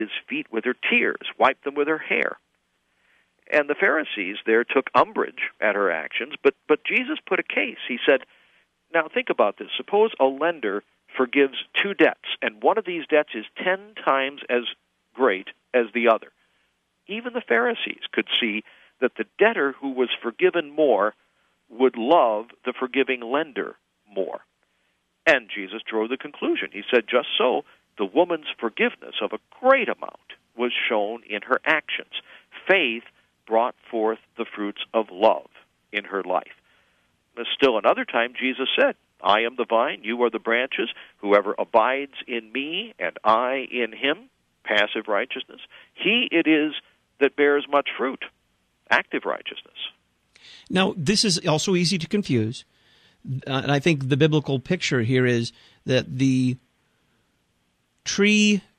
his feet with her tears, wiped them with her hair. And the Pharisees there took umbrage at her actions, but Jesus put a case. He said, now think about this. Suppose a lender forgives two debts, and one of these debts is 10 times as great as the other. Even the Pharisees could see that the debtor who was forgiven more would love the forgiving lender more. And Jesus drew the conclusion. He said, just so, the woman's forgiveness of a great amount was shown in her actions. Faith brought forth the fruits of love in her life. Still another time, Jesus said, I am the vine, you are the branches. Whoever abides in me and I in him, passive righteousness, he it is that bears much fruit, active righteousness. Now, this is also easy to confuse. And I think the biblical picture here is that the tree,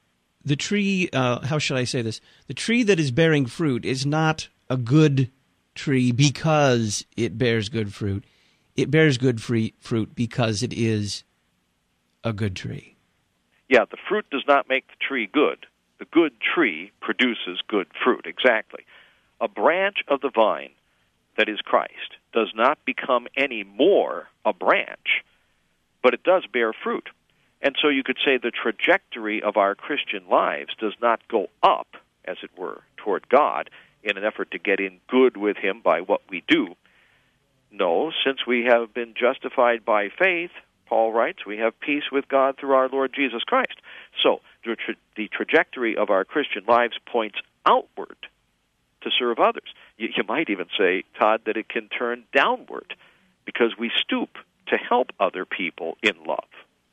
how should I say this? The tree that is bearing fruit is not a good tree because it bears good fruit. It bears good fruit because it is a good tree. Yeah, the fruit does not make the tree good. The good tree produces good fruit, exactly. A branch of the vine that is Christ does not become any more a branch, but it does bear fruit. And so you could say the trajectory of our Christian lives does not go up, as it were, toward God in an effort to get in good with him by what we do. No, since we have been justified by faith, Paul writes, we have peace with God through our Lord Jesus Christ. So the trajectory of our Christian lives points outward to serve others. You might even say, Todd, that it can turn downward because we stoop to help other people in love.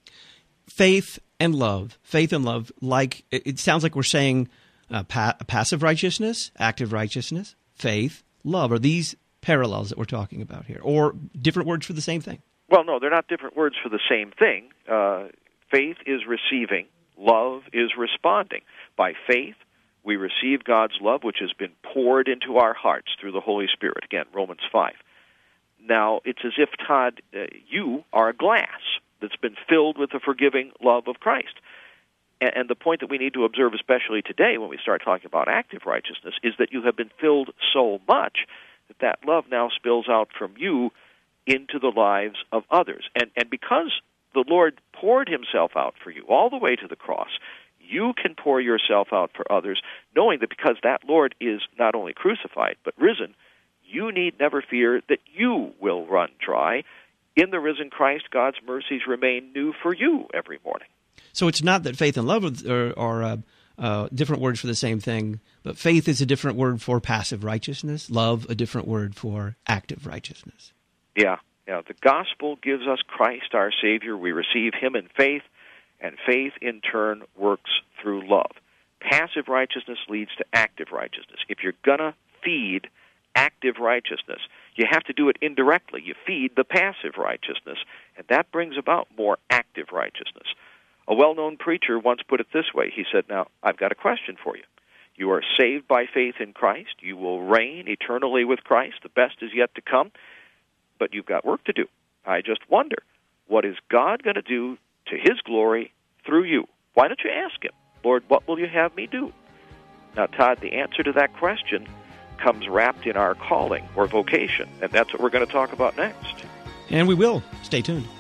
Faith and love, like it sounds like we're saying passive righteousness, active righteousness, faith, love. Are these parallels that we're talking about here, or different words for the same thing? Well, no, they're not different words for the same thing. Faith is receiving, love is responding. By faith, we receive God's love, which has been poured into our hearts through the Holy Spirit. Again, Romans 5. Now, it's as if, Todd, you are a glass that's been filled with the forgiving love of Christ. And the point that we need to observe, especially today when we start talking about active righteousness, is that you have been filled so much that love now spills out from you into the lives of others. And because the Lord poured himself out for you all the way to the cross, you can pour yourself out for others, knowing that because that Lord is not only crucified but risen, you need never fear that you will run dry. In the risen Christ, God's mercies remain new for you every morning. So it's not that faith and love are different words for the same thing, but faith is a different word for passive righteousness, love a different word for active righteousness. Yeah. The gospel gives us Christ our Savior. We receive him in faith, and faith in turn works through love. Passive righteousness leads to active righteousness. If you're going to feed active righteousness, you have to do it indirectly. You feed the passive righteousness, and that brings about more active righteousness. A well-known preacher once put it this way. He said, now, I've got a question for you. You are saved by faith in Christ. You will reign eternally with Christ. The best is yet to come, but you've got work to do. I just wonder, what is God going to do to his glory through you? Why don't you ask him, Lord, what will you have me do? Now, Todd, the answer to that question comes wrapped in our calling or vocation, and that's what we're going to talk about next. And we will. Stay tuned.